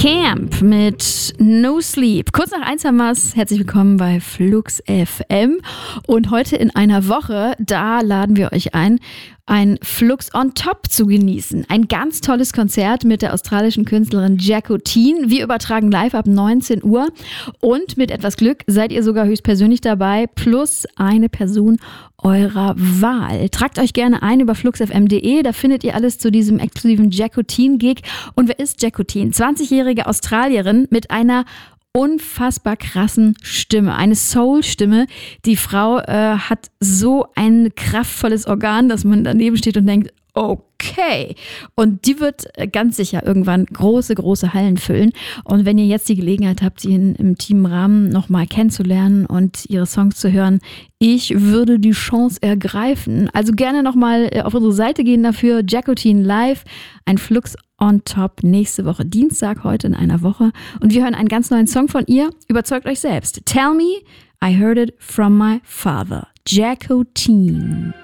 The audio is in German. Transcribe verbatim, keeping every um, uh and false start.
Camp mit No Sleep. Kurz nach eins haben wir's. Herzlich willkommen bei Flux F M. Und heute in einer Woche, da laden wir euch ein, ein Flux on Top zu genießen. Ein ganz tolles Konzert mit der australischen Künstlerin Jacquotine. Wir übertragen live ab neunzehn Uhr. Und mit etwas Glück seid ihr sogar höchstpersönlich dabei, plus eine Person eurer Wahl. Tragt euch gerne ein über flux f m punkt d e, da findet ihr alles zu diesem exklusiven Jacquotine-Gig. Und wer ist Jacquotine? zwanzigjährige Australierin mit einer unfassbar krassen Stimme, eine Soul-Stimme. Die Frau äh, hat so ein kraftvolles Organ, dass man daneben steht und denkt, okay. Und die wird ganz sicher irgendwann große, große Hallen füllen. Und wenn ihr jetzt die Gelegenheit habt, sie in, im intimen Rahmen nochmal kennenzulernen und ihre Songs zu hören, ich würde die Chance ergreifen. Also gerne nochmal auf unsere Seite gehen dafür. Jacquotine live, ein Flux on Top nächste Woche Dienstag, heute in einer Woche. Und wir hören einen ganz neuen Song von ihr. Überzeugt euch selbst. Tell me I heard it from my father. Jacquotine.